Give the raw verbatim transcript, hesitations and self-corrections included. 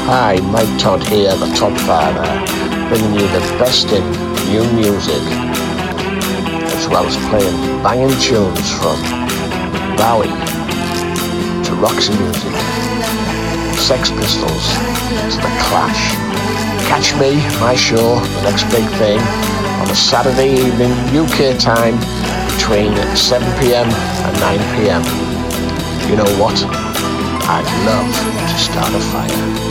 Hi, Mike Todd here, the Todd Father, bringing you the best in new music, as well as playing banging tunes from Bowie to Roxy Music, Sex Pistols to The Clash. Catch me, my show, The Next Big Thing, on a Saturday evening U K time between seven p.m. and nine p.m. You know what? I'd love to start a fire.